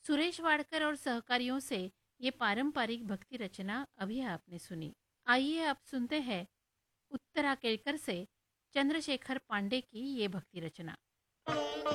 सुरेश वाडकर और सहकारियों से ये पारंपरिक भक्ति रचना अभी आपने सुनी। आइए अब सुनते हैं उत्तरा केळकर से चंद्रशेखर पांडे की ये भक्ति रचना।